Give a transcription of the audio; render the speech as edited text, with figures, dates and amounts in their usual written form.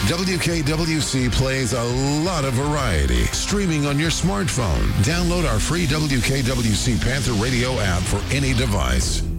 WKWC plays a lot of variety. Streaming on your smartphone. Download our free WKWC Panther Radio app for any device.